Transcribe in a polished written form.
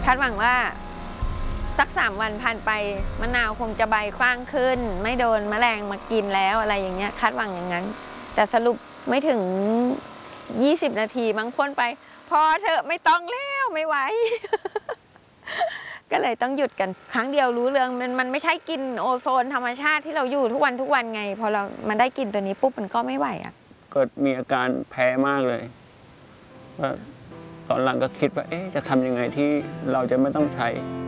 าดหวังว่าสัก3 วันผ่านไปมะนาวคงจะใบกว้างขึ้นไม่โดนแมลงมากินแล้วอะไรอย่างเงี้ยคาดหวังอย่างนั้นแต่สรุปไม่ถึง20 นาทีบางคนไปพอเถอะไม่ต้องแล้วไม่ไหว ก็เลยต้องหยุดกันครั้งเดียวรู้เรื่องมันไม่ใช่กินโอโซนธรรมชาติที่เราอยู่ทุกวันไงพอเรามันได้กินตัวนี้ปุ๊บมันก็ไม่ไหวอ่ะก็มีอาการแพ้มากเลยว่าตอนหลังก็คิดว่าจะทำยังไงที่เราจะไม่ต้องใช้